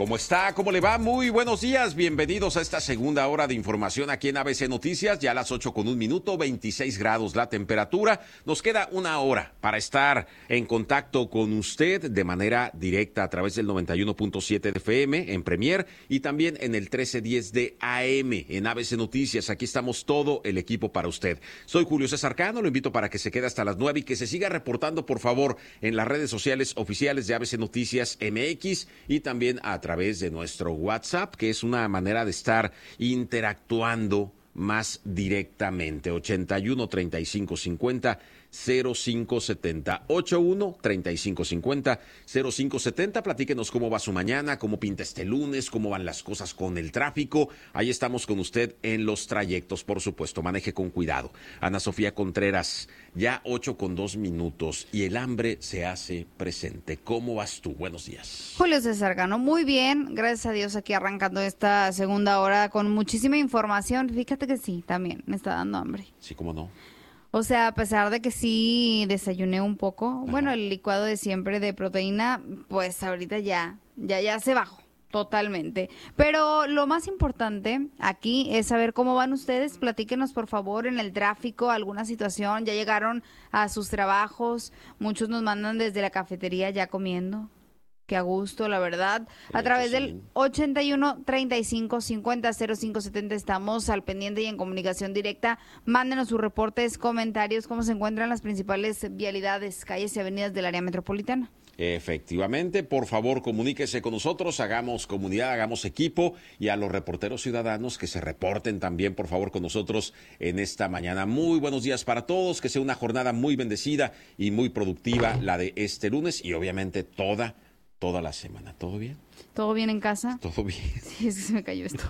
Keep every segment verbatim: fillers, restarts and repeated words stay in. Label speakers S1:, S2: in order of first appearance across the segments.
S1: ¿Cómo está? ¿Cómo le va? Muy buenos días. Bienvenidos a esta segunda hora de información aquí en A B C Noticias. Ya a las ocho con un minuto, veintiséis grados la temperatura. Nos queda una hora para estar en contacto con usted de manera directa a través del noventa y uno punto siete de F M en Premier y también en el trece diez de A M en A B C Noticias. Aquí estamos todo el equipo para usted. Soy Julio César Cano. Lo invito para que se quede hasta las nueve y que se siga reportando, por favor, en las redes sociales oficiales de A B C Noticias M X y también a través de nuestro WhatsApp, que es una manera de estar interactuando más directamente. ochenta y uno, treinta y cinco cincuenta, cero cinco setenta. ochenta y uno, treinta y cinco cincuenta, cero cinco setenta. Platíquenos cómo va su mañana, cómo pinta este lunes, cómo van las cosas con el tráfico. Ahí estamos con usted en los trayectos, por supuesto. Maneje con cuidado. Ana Sofía Contreras, ya ocho con dos minutos y el hambre se hace presente. ¿Cómo vas tú? Buenos días.
S2: Julio César Cano, muy bien. Gracias a Dios aquí arrancando esta segunda hora con muchísima información. Fíjate que sí, también me está dando hambre.
S1: Sí, cómo no.
S2: O sea, a pesar de que sí desayuné un poco,
S1: Ajá.
S2: Bueno, el licuado de siempre de proteína, pues ahorita ya, ya, ya se bajó totalmente. Pero lo más importante aquí es saber cómo van ustedes. Platíquenos, por favor, en el tráfico, alguna situación. ¿Ya llegaron a sus trabajos? Muchos nos mandan desde la cafetería ya comiendo. Qué a gusto, la verdad. A través del ochenta y uno, treinta y cinco cincuenta, cero cinco setenta estamos al pendiente y en comunicación directa. Mándenos sus reportes, comentarios, cómo se encuentran las principales vialidades, calles y avenidas del área metropolitana.
S1: Efectivamente, por favor, comuníquese con nosotros, hagamos comunidad, hagamos equipo y a los reporteros ciudadanos que se reporten también, por favor, con nosotros en esta mañana. Muy buenos días para todos, que sea una jornada muy bendecida y muy productiva la de este lunes y obviamente toda Toda la semana. ¿Todo bien?
S2: ¿Todo bien en casa?
S1: Todo bien.
S2: Sí, es que se me cayó esto.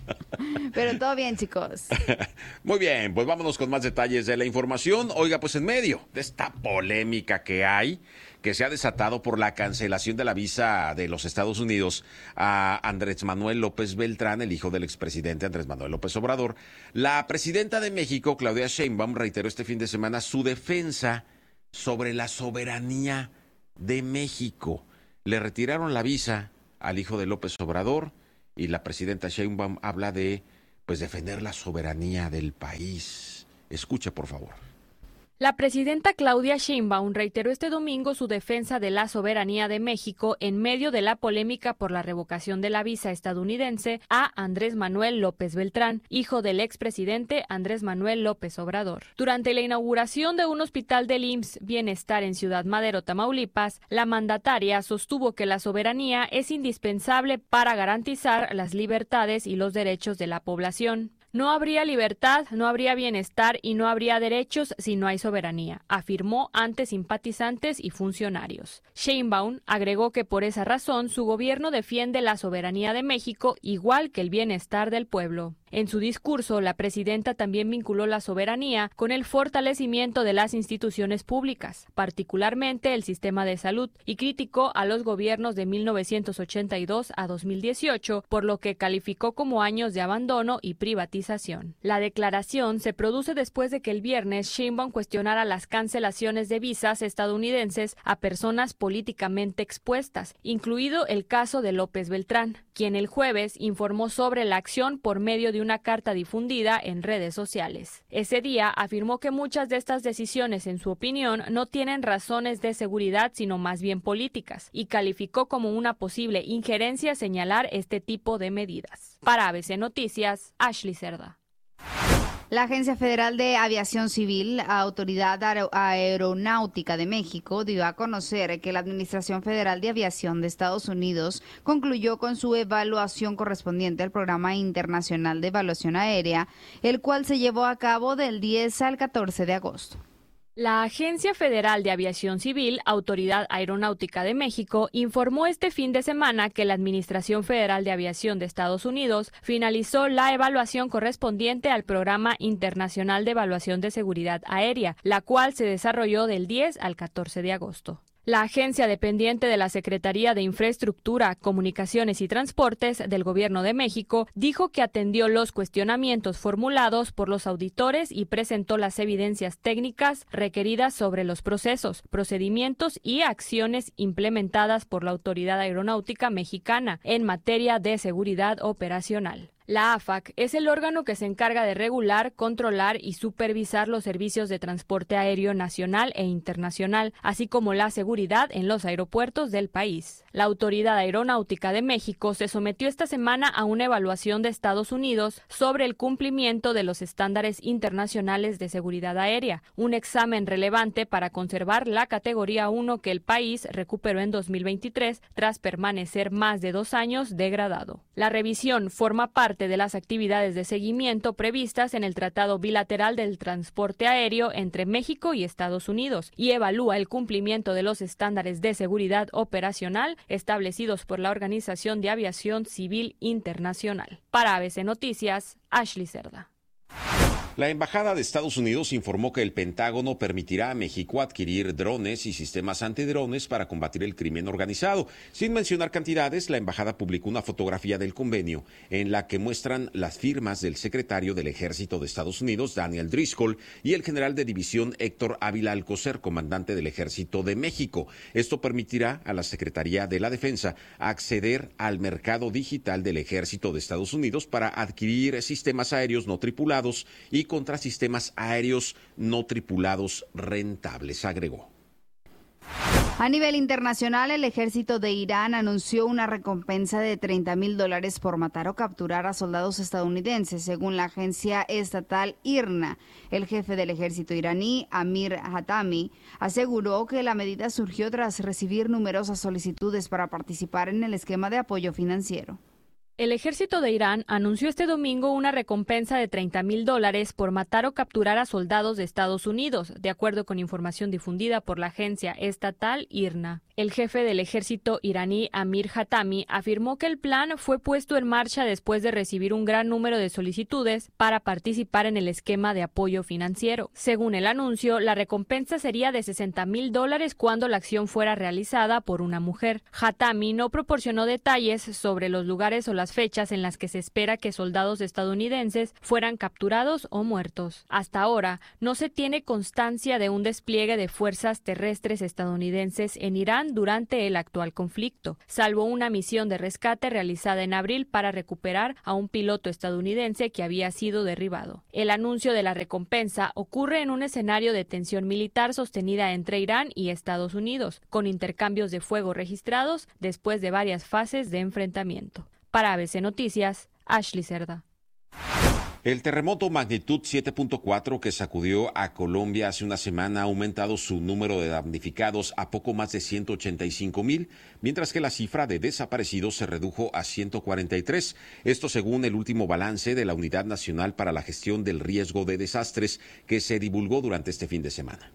S2: Pero todo bien, chicos.
S1: Muy bien, pues vámonos con más detalles de la información. Oiga, pues en medio de esta polémica que hay, que se ha desatado por la cancelación de la visa de los Estados Unidos a Andrés Manuel López Beltrán, el hijo del expresidente Andrés Manuel López Obrador, la presidenta de México, Claudia Sheinbaum, reiteró este fin de semana su defensa sobre la soberanía de México. Le retiraron la visa al hijo de López Obrador y la presidenta Sheinbaum habla de pues defender la soberanía del país. Escuche, por favor.
S3: La presidenta Claudia Sheinbaum reiteró este domingo su defensa de la soberanía de México en medio de la polémica por la revocación de la visa estadounidense a Andrés Manuel López Beltrán, hijo del expresidente Andrés Manuel López Obrador. Durante la inauguración de un hospital del I M S S Bienestar en Ciudad Madero, Tamaulipas, la mandataria sostuvo que la soberanía es indispensable para garantizar las libertades y los derechos de la población. No habría libertad, no habría bienestar y no habría derechos si no hay soberanía, afirmó ante simpatizantes y funcionarios. Sheinbaum agregó que por esa razón su gobierno defiende la soberanía de México igual que el bienestar del pueblo. En su discurso, la presidenta también vinculó la soberanía con el fortalecimiento de las instituciones públicas, particularmente el sistema de salud, y criticó a los gobiernos de mil novecientos ochenta y dos a dos mil dieciocho, por lo que calificó como años de abandono y privatización. La declaración se produce después de que el viernes Sheinbaum cuestionara las cancelaciones de visas estadounidenses a personas políticamente expuestas, incluido el caso de López Beltrán, quien el jueves informó sobre la acción por medio de una carta difundida en redes sociales. Ese día afirmó que muchas de estas decisiones, en su opinión, no tienen razones de seguridad, sino más bien políticas, y calificó como una posible injerencia señalar este tipo de medidas. Para A B C Noticias, Ashley Cerda.
S2: La Agencia Federal de Aviación Civil, Autoridad Aer- Aeronáutica de México, dio a conocer que la Administración Federal de Aviación de Estados Unidos concluyó con su evaluación correspondiente al Programa Internacional de Evaluación Aérea, el cual se llevó a cabo del diez al catorce de agosto.
S3: La Agencia Federal de Aviación Civil, Autoridad Aeronáutica de México, informó este fin de semana que la Administración Federal de Aviación de Estados Unidos finalizó la evaluación correspondiente al Programa Internacional de Evaluación de Seguridad Aérea, la cual se desarrolló del diez al catorce de agosto. La agencia dependiente de la Secretaría de Infraestructura, Comunicaciones y Transportes del Gobierno de México dijo que atendió los cuestionamientos formulados por los auditores y presentó las evidencias técnicas requeridas sobre los procesos, procedimientos y acciones implementadas por la Autoridad Aeronáutica Mexicana en materia de seguridad operacional. La A F A C es el órgano que se encarga de regular, controlar y supervisar los servicios de transporte aéreo nacional e internacional, así como la seguridad en los aeropuertos del país. La Autoridad Aeronáutica de México se sometió esta semana a una evaluación de Estados Unidos sobre el cumplimiento de los estándares internacionales de seguridad aérea, un examen relevante para conservar la categoría uno que el país recuperó en dos mil veintitrés tras permanecer más de dos años degradado. La revisión forma parte de las actividades de seguimiento previstas en el Tratado Bilateral del Transporte Aéreo entre México y Estados Unidos y evalúa el cumplimiento de los estándares de seguridad operacional establecidos por la Organización de Aviación Civil Internacional. Para A B C Noticias, Ashley Cerda.
S1: La Embajada de Estados Unidos informó que el Pentágono permitirá a México adquirir drones y sistemas antidrones para combatir el crimen organizado. Sin mencionar cantidades, la Embajada publicó una fotografía del convenio en la que muestran las firmas del secretario del Ejército de Estados Unidos, Daniel Driscoll, y el general de división Héctor Ávila Alcocer, comandante del Ejército de México. Esto permitirá a la Secretaría de la Defensa acceder al mercado digital del Ejército de Estados Unidos para adquirir sistemas aéreos no tripulados y contra sistemas aéreos no tripulados rentables, agregó.
S2: A nivel internacional, el ejército de Irán anunció una recompensa de treinta mil dólares por matar o capturar a soldados estadounidenses, según la agencia estatal I R N A. El jefe del ejército iraní, Amir Hatami, aseguró que la medida surgió tras recibir numerosas solicitudes para participar en el esquema de apoyo financiero.
S3: El ejército de Irán anunció este domingo una recompensa de treinta mil dólares por matar o capturar a soldados de Estados Unidos, de acuerdo con información difundida por la agencia estatal I R N A. El jefe del ejército iraní, Amir Hatami, afirmó que el plan fue puesto en marcha después de recibir un gran número de solicitudes para participar en el esquema de apoyo financiero. Según el anuncio, la recompensa sería de sesenta mil dólares cuando la acción fuera realizada por una mujer. Hatami no proporcionó detalles sobre los lugares o las fechas en las que se espera que soldados estadounidenses fueran capturados o muertos. Hasta ahora, no se tiene constancia de un despliegue de fuerzas terrestres estadounidenses en Irán durante el actual conflicto, salvo una misión de rescate realizada en abril para recuperar a un piloto estadounidense que había sido derribado. El anuncio de la recompensa ocurre en un escenario de tensión militar sostenida entre Irán y Estados Unidos, con intercambios de fuego registrados después de varias fases de enfrentamiento. Para A B C Noticias, Ashley Cerda.
S1: El terremoto magnitud siete punto cuatro que sacudió a Colombia hace una semana ha aumentado su número de damnificados a poco más de ciento ochenta y cinco mil, mientras que la cifra de desaparecidos se redujo a ciento cuarenta y tres. Esto según el último balance de la Unidad Nacional para la Gestión del Riesgo de Desastres que se divulgó durante este fin de semana.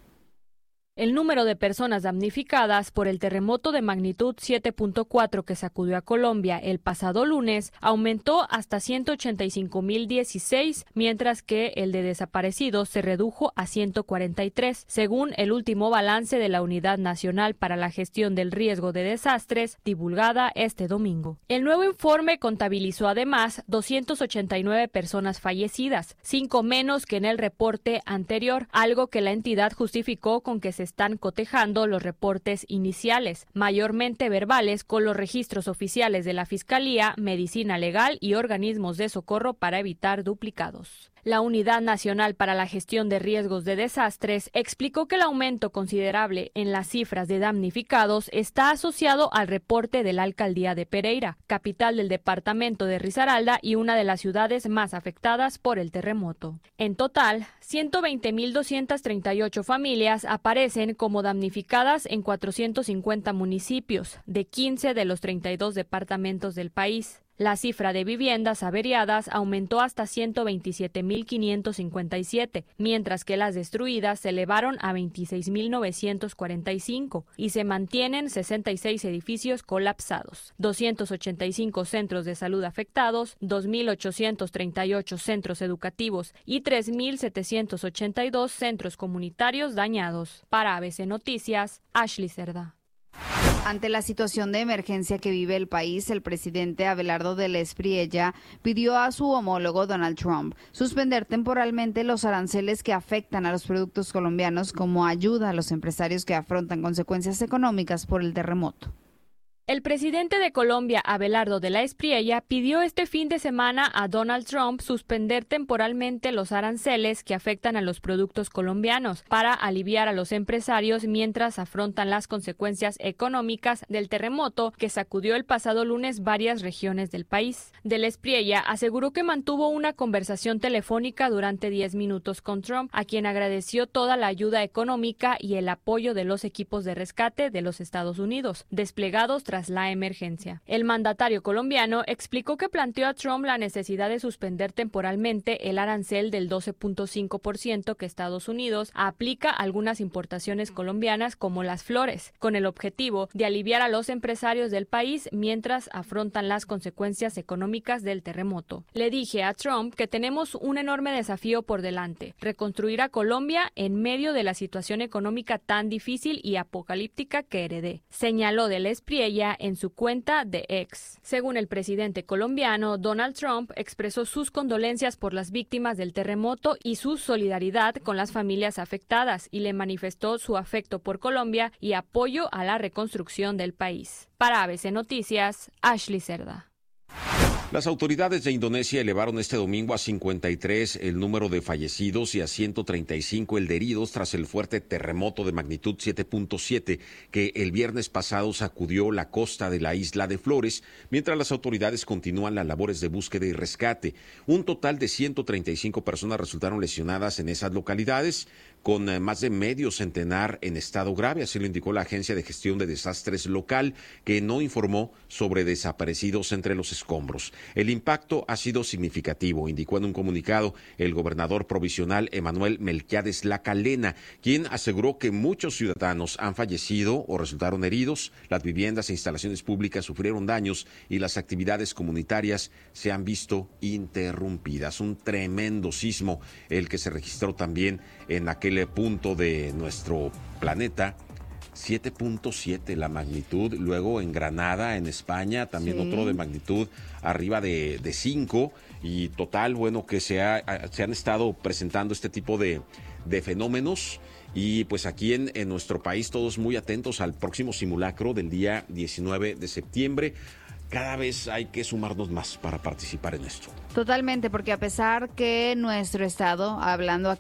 S3: El número de personas damnificadas por el terremoto de magnitud siete punto cuatro que sacudió a Colombia el pasado lunes aumentó hasta ciento ochenta y cinco mil dieciséis, mientras que el de desaparecidos se redujo a ciento cuarenta y tres, según el último balance de la Unidad Nacional para la Gestión del Riesgo de Desastres, divulgada este domingo. El nuevo informe contabilizó además doscientas ochenta y nueve personas fallecidas, cinco menos que en el reporte anterior, algo que la entidad justificó con que se están cotejando los reportes iniciales, mayormente verbales, con los registros oficiales de la Fiscalía, Medicina Legal y organismos de socorro para evitar duplicados. La Unidad Nacional para la Gestión de Riesgos de Desastres explicó que el aumento considerable en las cifras de damnificados está asociado al reporte de la Alcaldía de Pereira, capital del departamento de Risaralda y una de las ciudades más afectadas por el terremoto. En total, ciento veinte mil doscientas treinta y ocho familias aparecen como damnificadas en cuatrocientos cincuenta municipios de quince de los treinta y dos departamentos del país. La cifra de viviendas averiadas aumentó hasta ciento veintisiete mil quinientos cincuenta y siete, mientras que las destruidas se elevaron a veintiséis mil novecientos cuarenta y cinco y se mantienen sesenta y seis edificios colapsados, doscientos ochenta y cinco centros de salud afectados, dos mil ochocientos treinta y ocho centros educativos y tres mil setecientos ochenta y dos centros comunitarios dañados. Para A B C Noticias, Ashley Cerda.
S2: Ante la situación de emergencia que vive el país, el presidente Abelardo del Espriella pidió a su homólogo Donald Trump suspender temporalmente los aranceles que afectan a los productos colombianos como ayuda a los empresarios que afrontan consecuencias económicas por el terremoto.
S3: El presidente de Colombia, Abelardo de la Espriella, pidió este fin de semana a Donald Trump suspender temporalmente los aranceles que afectan a los productos colombianos para aliviar a los empresarios mientras afrontan las consecuencias económicas del terremoto que sacudió el pasado lunes varias regiones del país. De la Espriella aseguró que mantuvo una conversación telefónica durante diez minutos con Trump, a quien agradeció toda la ayuda económica y el apoyo de los equipos de rescate de los Estados Unidos, desplegados tras la emergencia. El mandatario colombiano explicó que planteó a Trump la necesidad de suspender temporalmente el arancel del doce punto cinco por ciento que Estados Unidos aplica a algunas importaciones colombianas como las flores, con el objetivo de aliviar a los empresarios del país mientras afrontan las consecuencias económicas del terremoto. Le dije a Trump que tenemos un enorme desafío por delante, reconstruir a Colombia en medio de la situación económica tan difícil y apocalíptica que heredé, señaló de la Espriella en su cuenta de X. Según el presidente colombiano, Donald Trump expresó sus condolencias por las víctimas del terremoto y su solidaridad con las familias afectadas y le manifestó su afecto por Colombia y apoyo a la reconstrucción del país. Para A B C Noticias, Ashley Cerda.
S1: Las autoridades de Indonesia elevaron este domingo a cincuenta y tres el número de fallecidos y a ciento treinta y cinco el de heridos tras el fuerte terremoto de magnitud siete punto siete que el viernes pasado sacudió la costa de la isla de Flores, mientras las autoridades continúan las labores de búsqueda y rescate. Un total de ciento treinta y cinco personas resultaron lesionadas en esas localidades, con más de medio centenar en estado grave, así lo indicó la Agencia de Gestión de Desastres local, que no informó sobre desaparecidos entre los escombros. El impacto ha sido significativo, indicó en un comunicado el gobernador provisional Emanuel Melquiades Lacalena, quien aseguró que muchos ciudadanos han fallecido o resultaron heridos, las viviendas e instalaciones públicas sufrieron daños y las actividades comunitarias se han visto interrumpidas. Un tremendo sismo el que se registró también en aquel punto de nuestro planeta, siete punto siete la magnitud, luego en Granada, en España, también sí. Otro de magnitud arriba de, de cinco, y total, bueno, que se, ha, se han estado presentando este tipo de, de fenómenos, y pues aquí en, en nuestro país todos muy atentos al próximo simulacro del día diecinueve de septiembre. Cada vez hay que sumarnos más para participar en esto.
S2: Totalmente, porque a pesar que nuestro estado, hablando aquí